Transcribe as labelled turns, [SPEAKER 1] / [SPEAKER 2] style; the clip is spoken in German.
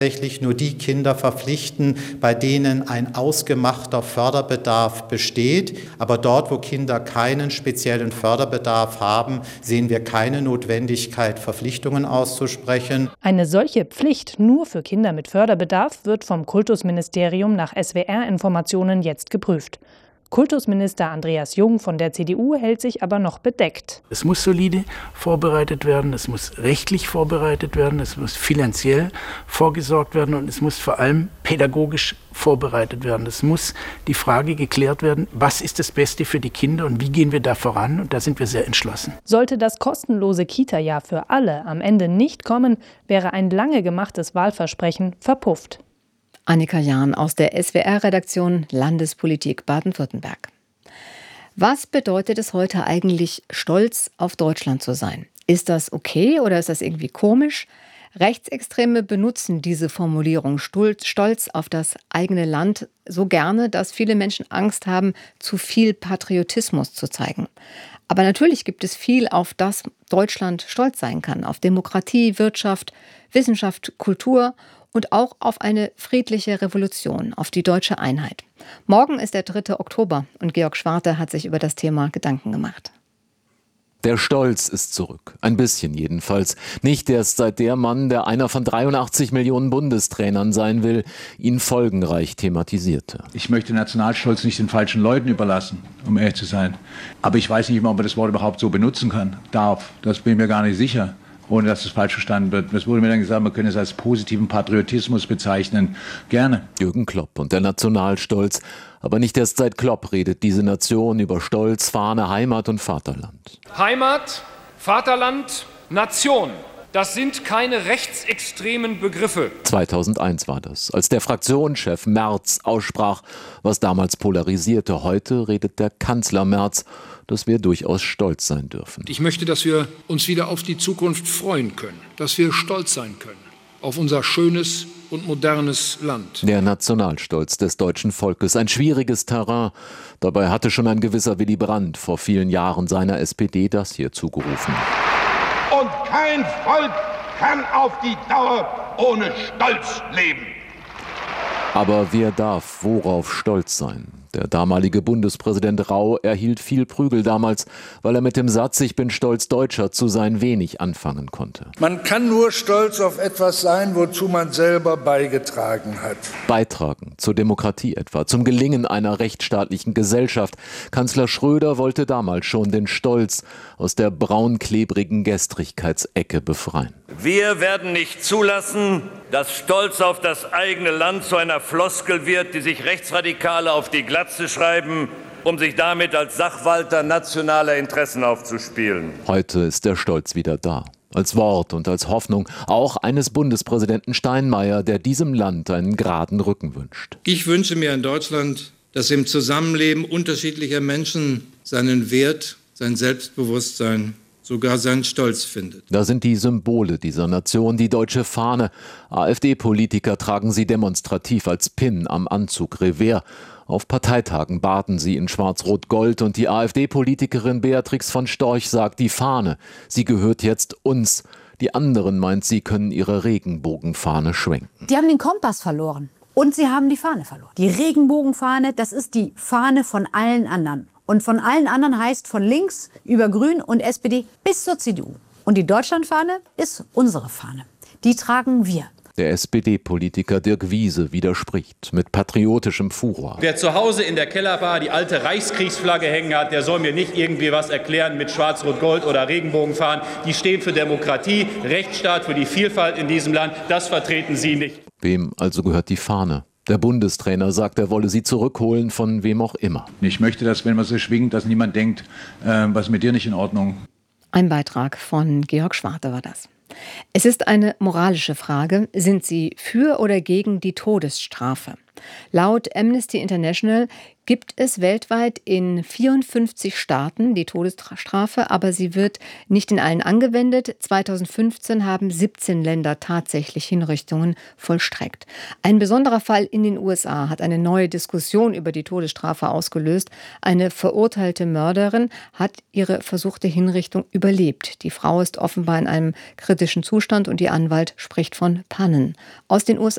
[SPEAKER 1] Tatsächlich nur die Kinder verpflichten, bei denen ein ausgemachter Förderbedarf besteht. Aber dort, wo Kinder keinen speziellen Förderbedarf haben, sehen wir keine Notwendigkeit, Verpflichtungen auszusprechen.
[SPEAKER 2] Eine solche Pflicht nur für Kinder mit Förderbedarf wird vom Kultusministerium nach SWR-Informationen jetzt geprüft. Kultusminister Andreas Jung von der CDU hält sich aber noch bedeckt.
[SPEAKER 3] Es muss solide vorbereitet werden, es muss rechtlich vorbereitet werden, es muss finanziell vorgesorgt werden und es muss vor allem pädagogisch vorbereitet werden. Es muss die Frage geklärt werden, was ist das Beste für die Kinder und wie gehen wir da voran? Und da sind wir sehr entschlossen.
[SPEAKER 2] Sollte das kostenlose Kita-Jahr für alle am Ende nicht kommen, wäre ein lange gemachtes Wahlversprechen verpufft.
[SPEAKER 4] Annika Jahn aus der SWR-Redaktion Landespolitik Baden-Württemberg. Was bedeutet es heute eigentlich, stolz auf Deutschland zu sein? Ist das okay oder ist das irgendwie komisch? Rechtsextreme benutzen diese Formulierung stolz auf das eigene Land so gerne, dass viele Menschen Angst haben, zu viel Patriotismus zu zeigen. Aber natürlich gibt es viel, auf das Deutschland stolz sein kann. Auf Demokratie, Wirtschaft, Wissenschaft, Kultur und auch auf eine friedliche Revolution, auf die deutsche Einheit. Morgen ist der 3. Oktober und Georg Schwarte hat sich über das Thema Gedanken gemacht.
[SPEAKER 5] Der Stolz ist zurück. Ein bisschen jedenfalls. Nicht erst seit der Mann, der einer von 83 Millionen Bundestrainern sein will, ihn folgenreich thematisierte.
[SPEAKER 6] Ich möchte Nationalstolz nicht den falschen Leuten überlassen, um ehrlich zu sein. Aber ich weiß nicht mal, ob man das Wort überhaupt so benutzen darf. Das bin ich mir gar nicht sicher, ohne dass es falsch verstanden wird. Es wurde mir dann gesagt, man könne es als positiven Patriotismus bezeichnen. Gerne.
[SPEAKER 5] Jürgen Klopp und der Nationalstolz. Aber nicht erst seit Klopp redet diese Nation über Stolz, Fahne, Heimat und Vaterland.
[SPEAKER 7] Heimat, Vaterland, Nation. Das sind keine rechtsextremen Begriffe.
[SPEAKER 5] 2001 war das, als der Fraktionschef Merz aussprach, was damals polarisierte. Heute redet der Kanzler Merz, dass wir durchaus stolz sein dürfen.
[SPEAKER 7] Ich möchte, dass wir uns wieder auf die Zukunft freuen können, dass wir stolz sein können auf unser schönes und modernes Land.
[SPEAKER 5] Der Nationalstolz des deutschen Volkes, ein schwieriges Terrain. Dabei hatte schon ein gewisser Willy Brandt vor vielen Jahren seiner SPD das hier zugerufen.
[SPEAKER 8] Und kein Volk kann auf die Dauer ohne Stolz leben.
[SPEAKER 5] Aber wer darf worauf stolz sein? Der damalige Bundespräsident Rau erhielt viel Prügel damals, weil er mit dem Satz „Ich bin stolz Deutscher" zu sein wenig anfangen konnte.
[SPEAKER 9] Man kann nur stolz auf etwas sein, wozu man selber beigetragen hat.
[SPEAKER 5] Beitragen zur Demokratie etwa, zum Gelingen einer rechtsstaatlichen Gesellschaft. Kanzler Schröder wollte damals schon den Stolz aus der braunklebrigen Gestrigkeitsecke befreien.
[SPEAKER 10] Wir werden nicht zulassen, dass Stolz auf das eigene Land zu einer Floskel wird, die sich Rechtsradikale auf die Glatze schreiben, um sich damit als Sachwalter nationaler Interessen aufzuspielen.
[SPEAKER 5] Heute ist der Stolz wieder da. Als Wort und als Hoffnung auch eines Bundespräsidenten Steinmeier, der diesem Land einen geraden Rücken wünscht.
[SPEAKER 11] Ich wünsche mir ein Deutschland, das im Zusammenleben unterschiedlicher Menschen seinen Wert, sein Selbstbewusstsein, sogar seinen Stolz findet.
[SPEAKER 5] Da sind die Symbole dieser Nation, die deutsche Fahne. AfD-Politiker tragen sie demonstrativ als Pin am Anzug Revers. Auf Parteitagen baden sie in Schwarz-Rot-Gold und die AfD-Politikerin Beatrix von Storch sagt, die Fahne, sie gehört jetzt uns. Die anderen, meint sie, können ihre Regenbogenfahne schwenken.
[SPEAKER 12] Die haben den Kompass verloren und sie haben die Fahne verloren. Die Regenbogenfahne, das ist die Fahne von allen anderen. Und von allen anderen heißt von links über Grün und SPD bis zur CDU. Und die Deutschlandfahne ist unsere Fahne. Die tragen wir.
[SPEAKER 5] Der SPD-Politiker Dirk Wiese widerspricht mit patriotischem Furor.
[SPEAKER 13] Wer zu Hause in der Kellerbar die alte Reichskriegsflagge hängen hat, der soll mir nicht irgendwie was erklären mit Schwarz-Rot-Gold oder Regenbogenfahnen. Die stehen für Demokratie, Rechtsstaat, für die Vielfalt in diesem Land. Das vertreten Sie nicht.
[SPEAKER 5] Wem also gehört die Fahne? Der Bundestrainer sagt, er wolle sie zurückholen, von wem auch immer.
[SPEAKER 6] Ich möchte, dass, wenn man so schwingt, dass niemand denkt, was mit dir nicht in Ordnung.
[SPEAKER 4] Ein Beitrag von Georg Schwarte war das. Es ist eine moralische Frage. Sind Sie für oder gegen die Todesstrafe? Laut Amnesty International gibt es weltweit in 54 Staaten die Todesstrafe, aber sie wird nicht in allen angewendet. 2015 haben 17 Länder tatsächlich Hinrichtungen vollstreckt. Ein besonderer Fall in den USA hat eine neue Diskussion über die Todesstrafe ausgelöst. Eine verurteilte Mörderin hat ihre versuchte Hinrichtung überlebt. Die Frau ist offenbar in einem kritischen Zustand und ihr Anwalt spricht von Pannen. Aus den USA